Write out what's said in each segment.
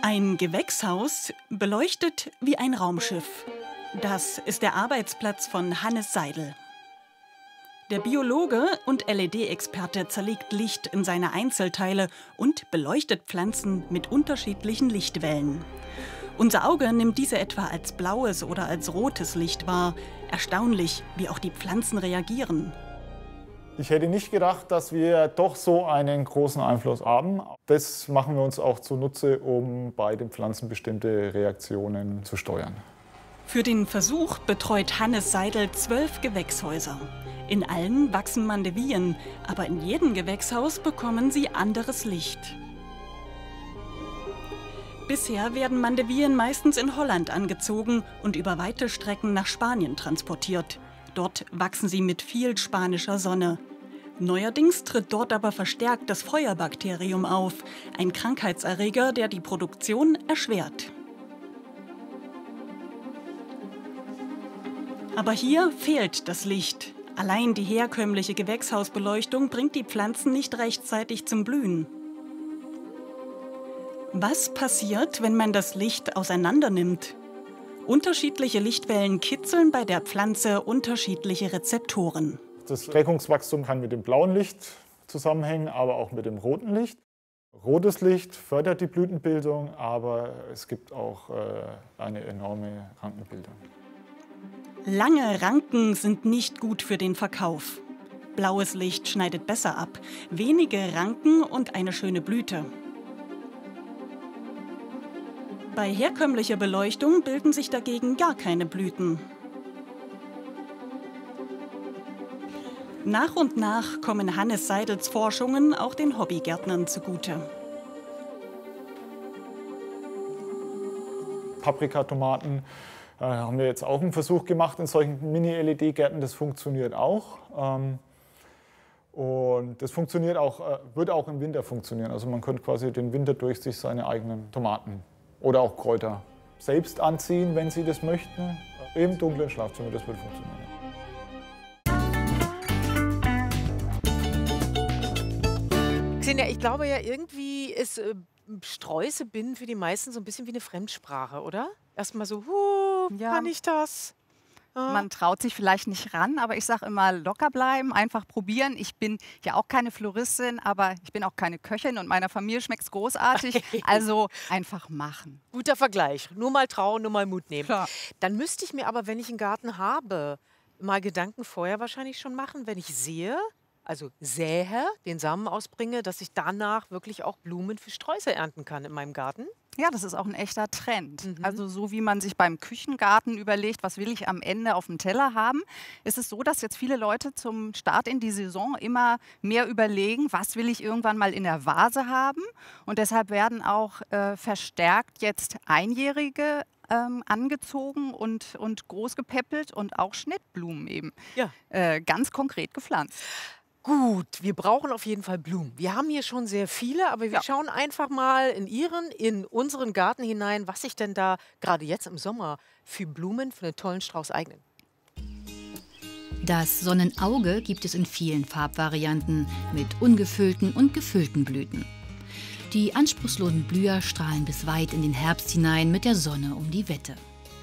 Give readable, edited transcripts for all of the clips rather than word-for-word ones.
Ein Gewächshaus beleuchtet wie ein Raumschiff. Das ist der Arbeitsplatz von Hannes Seidel. Der Biologe und LED-Experte zerlegt Licht in seine Einzelteile und beleuchtet Pflanzen mit unterschiedlichen Lichtwellen. Unser Auge nimmt diese etwa als blaues oder als rotes Licht wahr. Erstaunlich, wie auch die Pflanzen reagieren. Ich hätte nicht gedacht, dass wir doch so einen großen Einfluss haben. Das machen wir uns auch zunutze, um bei den Pflanzen bestimmte Reaktionen zu steuern. Für den Versuch betreut Hannes Seidel 12 Gewächshäuser. In allen wachsen Mandevillen, aber in jedem Gewächshaus bekommen sie anderes Licht. Bisher werden Mandevillen meistens in Holland angezogen und über weite Strecken nach Spanien transportiert. Dort wachsen sie mit viel spanischer Sonne. Neuerdings tritt dort aber verstärkt das Feuerbakterium auf, ein Krankheitserreger, der die Produktion erschwert. Aber hier fehlt das Licht. Allein die herkömmliche Gewächshausbeleuchtung bringt die Pflanzen nicht rechtzeitig zum Blühen. Was passiert, wenn man das Licht auseinander nimmt? Unterschiedliche Lichtwellen kitzeln bei der Pflanze unterschiedliche Rezeptoren. Das Deckungswachstum kann mit dem blauen Licht zusammenhängen, aber auch mit dem roten Licht. Rotes Licht fördert die Blütenbildung, aber es gibt auch eine enorme Rankenbildung. Lange Ranken sind nicht gut für den Verkauf. Blaues Licht schneidet besser ab. Wenige Ranken und eine schöne Blüte. Bei herkömmlicher Beleuchtung bilden sich dagegen gar keine Blüten. Nach und nach kommen Hannes Seidels Forschungen auch den Hobbygärtnern zugute. Paprikatomaten haben wir jetzt auch einen Versuch gemacht in solchen Mini-LED-Gärten. Das funktioniert auch. Und das funktioniert auch, wird auch im Winter funktionieren. Also man könnte quasi den Winter durch sich seine eigenen Tomaten oder auch Kräuter selbst anziehen, wenn Sie das möchten. Im dunklen Schlafzimmer, das wird funktionieren. Xenia, ich glaube ja, irgendwie ist Streuselbinden für die meisten so ein bisschen wie eine Fremdsprache, oder? Erstmal so, Ja. kann ich das? Man traut sich vielleicht nicht ran, aber ich sage immer locker bleiben, einfach probieren. Ich bin ja auch keine Floristin, aber ich bin auch keine Köchin und meiner Familie schmeckt es großartig. Also einfach machen. Guter Vergleich. Nur mal trauen, nur mal Mut nehmen. Klar. Dann müsste ich mir aber, wenn ich einen Garten habe, mal Gedanken vorher wahrscheinlich schon machen, wenn ich sehe, also sähe, den Samen ausbringe, dass ich danach wirklich auch Blumen für Sträuße ernten kann in meinem Garten. Ja, das ist auch ein echter Trend. Also so wie man sich beim Küchengarten überlegt, was will ich am Ende auf dem Teller haben, ist es so, dass jetzt viele Leute zum Start in die Saison immer mehr überlegen, was will ich irgendwann mal in der Vase haben. Und deshalb werden auch verstärkt jetzt Einjährige angezogen und groß gepäppelt und auch Schnittblumen eben ganz konkret gepflanzt. Gut, wir brauchen auf jeden Fall Blumen. Wir haben hier schon sehr viele, aber wir schauen einfach mal in unseren Garten hinein, was sich denn da gerade jetzt im Sommer für Blumen für einen tollen Strauß eignen. Das Sonnenauge gibt es in vielen Farbvarianten mit ungefüllten und gefüllten Blüten. Die anspruchslosen Blüher strahlen bis weit in den Herbst hinein mit der Sonne um die Wette.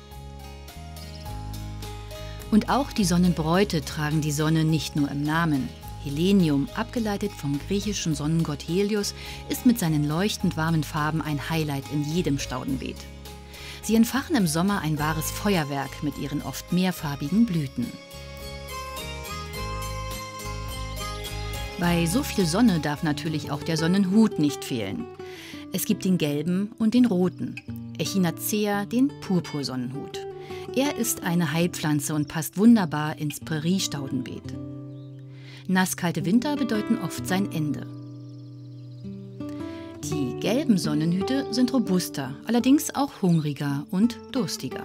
Und auch die Sonnenbräute tragen die Sonne nicht nur im Namen. Helenium, abgeleitet vom griechischen Sonnengott Helios, ist mit seinen leuchtend warmen Farben ein Highlight in jedem Staudenbeet. Sie entfachen im Sommer ein wahres Feuerwerk mit ihren oft mehrfarbigen Blüten. Bei so viel Sonne darf natürlich auch der Sonnenhut nicht fehlen. Es gibt den gelben und den roten, Echinacea, den Purpursonnenhut. Er ist eine Heilpflanze und passt wunderbar ins Präriestaudenbeet. Nasskalte Winter bedeuten oft sein Ende. Die gelben Sonnenhüte sind robuster, allerdings auch hungriger und durstiger.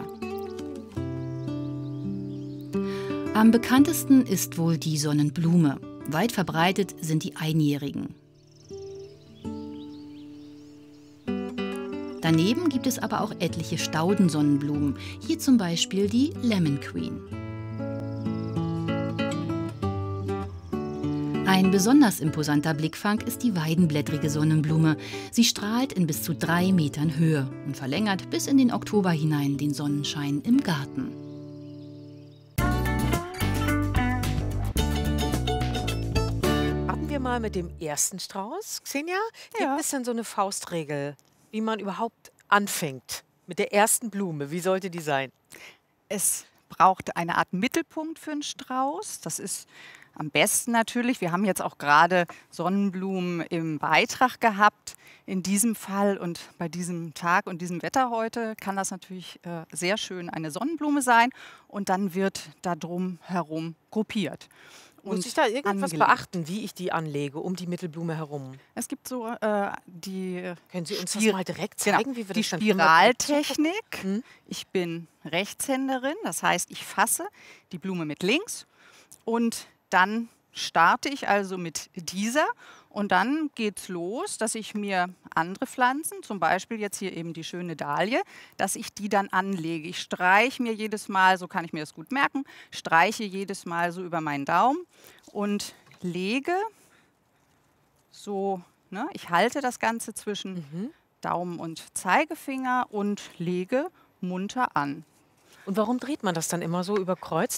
Am bekanntesten ist wohl die Sonnenblume. Weit verbreitet sind die Einjährigen. Daneben gibt es aber auch etliche Staudensonnenblumen, hier zum Beispiel die Lemon Queen. Ein Ein besonders imposanter Blickfang ist die weidenblättrige Sonnenblume. Sie strahlt in bis zu 3 Metern Höhe und verlängert bis in den Oktober hinein den Sonnenschein im Garten. Starten wir mal mit dem ersten Strauß. Xenia, gibt es denn so eine Faustregel, wie man überhaupt anfängt mit der ersten Blume? Wie sollte die sein? Es braucht eine Art Mittelpunkt für einen Strauß. Das ist am besten natürlich. Wir haben jetzt auch gerade Sonnenblumen im Beitrag gehabt. In diesem Fall und bei diesem Tag und diesem Wetter heute kann das natürlich sehr schön eine Sonnenblume sein. Und dann wird da drum herum gruppiert. Muss ich da irgendwas beachten, wie ich die anlege, um die Mittelblume herum? Es gibt so die Können Sie uns das mal direkt zeigen, wie wir die das dann Spiraltechnik. Ich bin Rechtshänderin, das heißt, ich fasse die Blume mit links und dann starte ich also mit dieser und dann geht's los, dass ich mir andere Pflanzen, zum Beispiel jetzt hier eben die schöne Dahlie, dass ich die dann anlege. Ich streiche mir jedes Mal, so kann ich mir das gut merken, streiche jedes Mal so über meinen Daumen und lege so, ne, ich halte das Ganze zwischen Daumen und Zeigefinger und lege munter an. Und warum dreht man das dann immer so über Kreuz,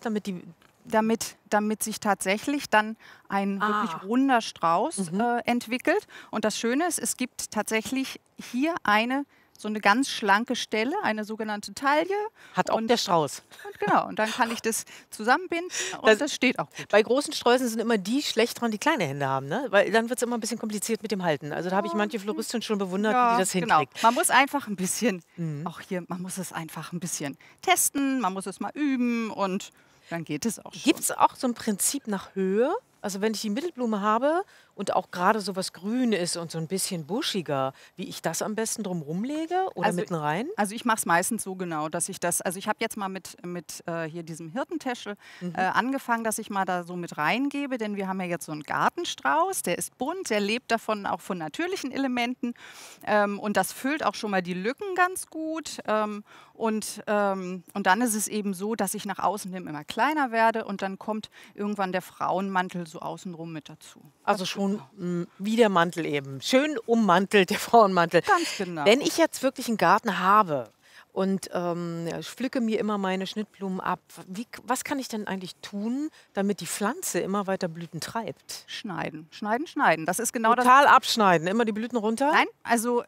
damit sich tatsächlich dann ein wirklich runder Strauß entwickelt. Und das Schöne ist, es gibt tatsächlich hier so eine ganz schlanke Stelle, eine sogenannte Taille. Hat auch der Strauß. Und genau, und dann kann ich das zusammenbinden und das steht auch gut. Bei großen Sträußen sind immer die schlecht dran, die kleine Hände haben, ne? Weil dann wird es immer ein bisschen kompliziert mit dem Halten. Also da habe ich manche Floristin schon bewundert, wie die das hinkriegt. Genau. Man muss einfach ein bisschen, auch hier, man muss es einfach ein bisschen testen, man muss es mal üben und dann geht es auch schon. Gibt es auch so ein Prinzip nach Höhe? Also wenn ich die Mittelblume habe und auch gerade so was grün ist und so ein bisschen buschiger, wie ich das am besten drumherum lege oder mitten rein? Also ich mache es meistens so genau, dass ich das, also ich habe jetzt mal mit hier diesem Hirtentäschel angefangen, dass ich mal da so mit reingebe, denn wir haben ja jetzt so einen Gartenstrauß, der ist bunt, der lebt davon auch von natürlichen Elementen und das füllt auch schon mal die Lücken ganz gut und dann ist es eben so, dass ich nach außen hin immer kleiner werde und dann kommt irgendwann der Frauenmantel so außenrum mit dazu. Also schon wie der Mantel eben. Schön ummantelt, der Frauenmantel. Ganz genau. Wenn ich jetzt wirklich einen Garten habe und pflücke mir immer meine Schnittblumen ab, was kann ich denn eigentlich tun, damit die Pflanze immer weiter Blüten treibt? Schneiden, schneiden, schneiden. Das ist genau Total abschneiden, immer die Blüten runter? Nein, also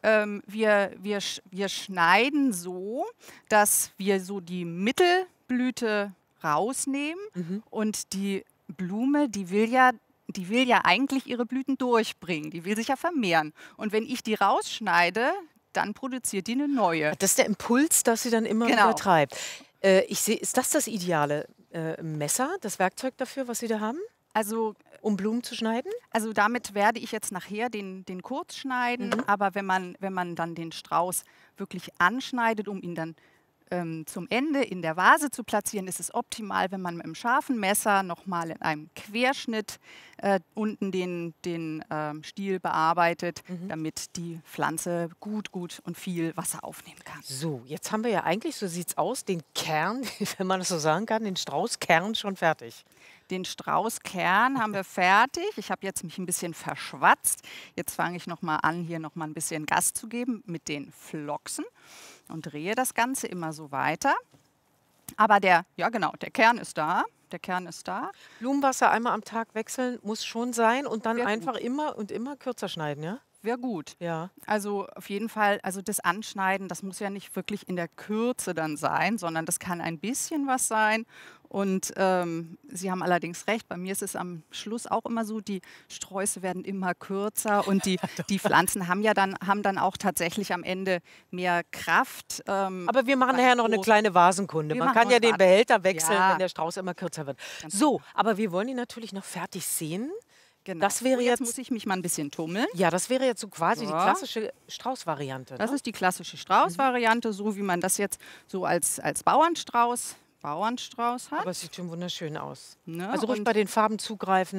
wir schneiden so, dass wir so die Mittelblüte rausnehmen und die Blume, die will ja eigentlich ihre Blüten durchbringen. Die will sich ja vermehren. Und wenn ich die rausschneide, dann produziert die eine neue. Das ist der Impuls, dass sie dann immer wieder treibt. Ich sehe, ist das ideale Messer, das Werkzeug dafür, was Sie da haben? Also, um Blumen zu schneiden? Also damit werde ich jetzt nachher den kurz schneiden. Aber wenn man dann den Strauß wirklich anschneidet, um ihn dann zum Ende in der Vase zu platzieren, ist es optimal, wenn man mit einem scharfen Messer nochmal in einem Querschnitt unten den Stiel bearbeitet, damit die Pflanze gut und viel Wasser aufnehmen kann. So, jetzt haben wir ja eigentlich, so sieht es aus, den Kern, wenn man das so sagen kann, den Straußkern schon fertig. Den Straußkern haben wir fertig. Ich habe jetzt mich ein bisschen verschwatzt. Jetzt fange ich nochmal an, hier nochmal ein bisschen Gas zu geben mit den Flocksen und drehe das Ganze immer so weiter. Aber der Kern ist da. Der Kern ist da. Blumenwasser einmal am Tag wechseln muss schon sein und dann einfach immer kürzer schneiden, ja? Wäre gut. Ja. Also auf jeden Fall, also das Anschneiden, das muss ja nicht wirklich in der Kürze dann sein, sondern das kann ein bisschen was sein. Und Sie haben allerdings recht, bei mir ist es am Schluss auch immer so, die Sträuße werden immer kürzer und die Pflanzen haben dann auch tatsächlich am Ende mehr Kraft. Aber wir machen nachher noch eine kleine Vasenkunde. Man kann ja den Behälter wechseln, wenn der Strauß immer kürzer wird. So, aber wir wollen ihn natürlich noch fertig sehen. Genau. Das wäre jetzt muss ich mich mal ein bisschen tummeln. Ja, das wäre jetzt so quasi die klassische Straußvariante. Das ist die klassische Straußvariante, so wie man das jetzt so als Bauernstrauß hat. Aber es sieht schon wunderschön aus. Ne? Also ruhig bei den Farben zugreifen.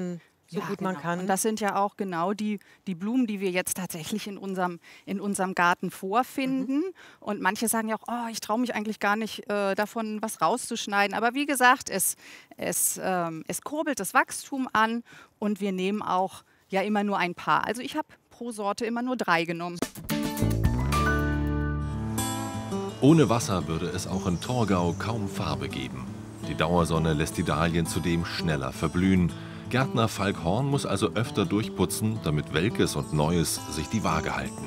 so gut man kann. Und das sind ja auch genau die Blumen, die wir jetzt tatsächlich in unserem Garten vorfinden. Und manche sagen ja auch, oh, ich traue mich eigentlich gar nicht, davon was rauszuschneiden. Aber wie gesagt, es kurbelt das Wachstum an und wir nehmen auch ja immer nur ein paar. Also ich habe pro Sorte immer nur 3 genommen. Ohne Wasser würde es auch in Torgau kaum Farbe geben. Die Dauersonne lässt die Dahlien zudem schneller verblühen. Gärtner Falk Horn muss also öfter durchputzen, damit Welkes und Neues sich die Waage halten.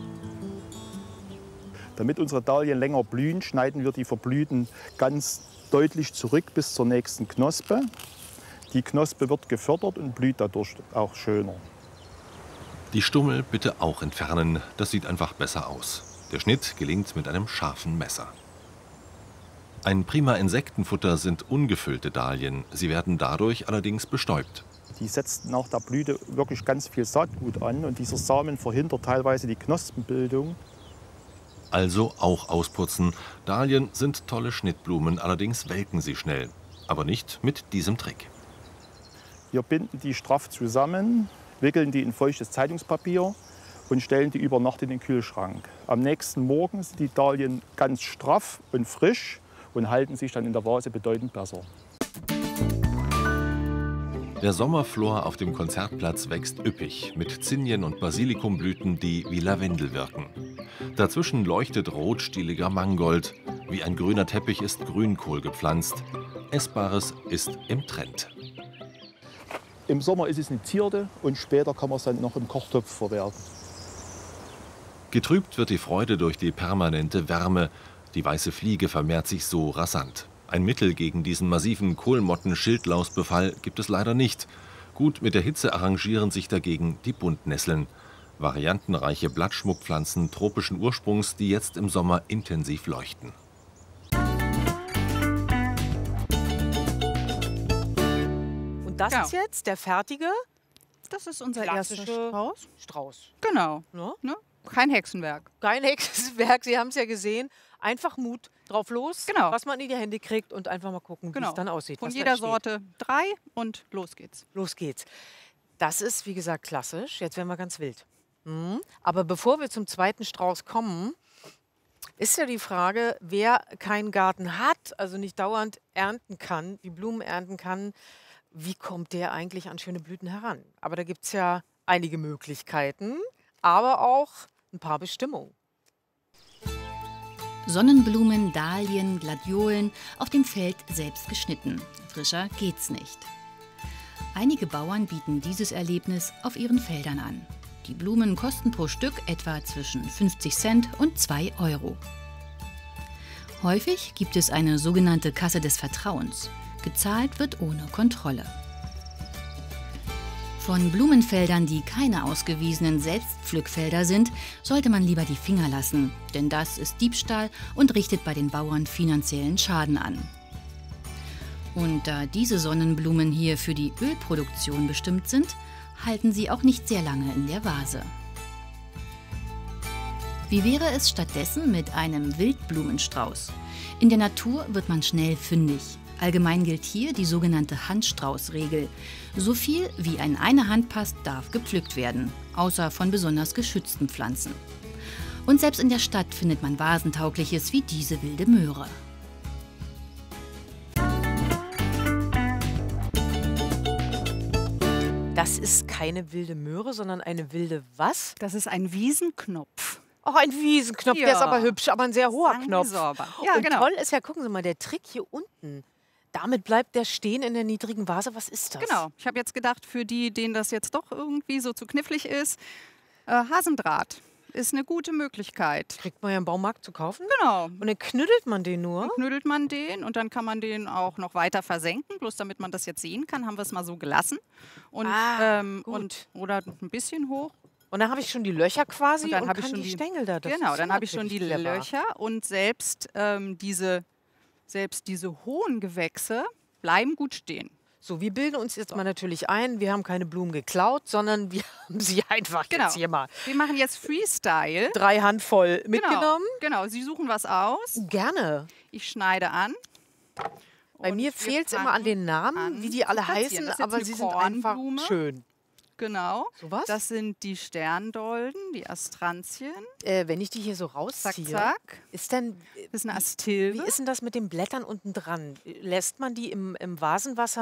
Damit unsere Dahlien länger blühen, schneiden wir die Verblühten ganz deutlich zurück bis zur nächsten Knospe. Die Knospe wird gefördert und blüht dadurch auch schöner. Die Stummel bitte auch entfernen, das sieht einfach besser aus. Der Schnitt gelingt mit einem scharfen Messer. Ein prima Insektenfutter sind ungefüllte Dahlien. Sie werden dadurch allerdings bestäubt. Die setzt nach der Blüte wirklich ganz viel Saatgut an und dieser Samen verhindert teilweise die Knospenbildung. Also auch ausputzen. Dahlien sind tolle Schnittblumen, allerdings welken sie schnell. Aber nicht mit diesem Trick. Wir binden die straff zusammen, wickeln die in feuchtes Zeitungspapier und stellen die über Nacht in den Kühlschrank. Am nächsten Morgen sind die Dahlien ganz straff und frisch und halten sich dann in der Vase bedeutend besser. Der Sommerflor auf dem Konzertplatz wächst üppig mit Zinien- und Basilikumblüten, die wie Lavendel wirken. Dazwischen leuchtet rotstieliger Mangold. Wie ein grüner Teppich ist Grünkohl gepflanzt. Essbares ist im Trend. Im Sommer ist es eine Zierde und später kann man es dann noch im Kochtopf verwerten. Getrübt wird die Freude durch die permanente Wärme. Die weiße Fliege vermehrt sich so rasant. Ein Mittel gegen diesen massiven Kohlmotten-Schildlausbefall gibt es leider nicht. Gut mit der Hitze arrangieren sich dagegen die Buntnesseln. Variantenreiche Blattschmuckpflanzen tropischen Ursprungs, die jetzt im Sommer intensiv leuchten. Und das ist jetzt der fertige? Das ist unser erster Strauß. Genau. Ja? Ne? Kein Hexenwerk. Kein Hexenwerk, Sie haben es ja gesehen. Einfach Mut drauf los, was man in die Hände kriegt und einfach mal gucken, wie es dann aussieht. Von jeder Sorte 3 und los geht's. Los geht's. Das ist, wie gesagt, klassisch. Jetzt werden wir ganz wild. Aber bevor wir zum zweiten Strauß kommen, ist ja die Frage, wer keinen Garten hat, also nicht dauernd ernten kann, die Blumen ernten kann, wie kommt der eigentlich an schöne Blüten heran? Aber da gibt es ja einige Möglichkeiten, aber auch ein paar Bestimmungen. Sonnenblumen, Dahlien, Gladiolen, auf dem Feld selbst geschnitten. Frischer geht's nicht. Einige Bauern bieten dieses Erlebnis auf ihren Feldern an. Die Blumen kosten pro Stück etwa zwischen 50 Cent und 2 Euro. Häufig gibt es eine sogenannte Kasse des Vertrauens. Gezahlt wird ohne Kontrolle. Von Blumenfeldern, die keine ausgewiesenen Selbstpflückfelder sind, sollte man lieber die Finger lassen, denn das ist Diebstahl und richtet bei den Bauern finanziellen Schaden an. Und da diese Sonnenblumen hier für die Ölproduktion bestimmt sind, halten sie auch nicht sehr lange in der Vase. Wie wäre es stattdessen mit einem Wildblumenstrauß? In der Natur wird man schnell fündig. Allgemein gilt hier die sogenannte Handstraußregel. So viel wie in eine Hand passt, darf gepflückt werden, außer von besonders geschützten Pflanzen. Und selbst in der Stadt findet man Vasentaugliches wie diese wilde Möhre. Das ist keine wilde Möhre, sondern eine wilde was? Das ist ein Wiesenknopf. Oh, ein Wiesenknopf, der ist aber hübsch, aber ein sehr hoher Knopf. Ja, und genau. Toll ist ja, gucken Sie mal, der Trick hier unten. Damit bleibt der stehen in der niedrigen Vase. Was ist das? Genau. Ich habe jetzt gedacht, für die, denen das jetzt doch irgendwie so zu knifflig ist, Hasendraht ist eine gute Möglichkeit. Kriegt man ja im Baumarkt zu kaufen. Genau. Und dann knüttelt man den nur. Dann knüttelt man den und dann kann man den auch noch weiter versenken. Bloß damit man das jetzt sehen kann, haben wir es mal so gelassen. Und, oder ein bisschen hoch. Und dann habe ich schon die Löcher quasi und dann und habe ich kann schon die Stängel da. Genau, dann habe ich schon die Löcher und selbst diese hohen Gewächse bleiben gut stehen. So, wir bilden uns jetzt mal natürlich ein, wir haben keine Blumen geklaut, sondern wir haben sie einfach jetzt hier mal. Wir machen jetzt Freestyle. 3 Handvoll mitgenommen. Genau, Sie suchen was aus. Gerne. Ich schneide an Bei mir fehlt es immer an den Namen, wie die alle heißen, aber sie sind einfach schön. Genau. So was? Das sind die Sterndolden, die Astranzien. Wenn ich die hier so rausziehe, Zack. ist dann, Das ist eine Astilbe. wie ist denn das mit den Blättern unten dran? Lässt man die im Vasenwasser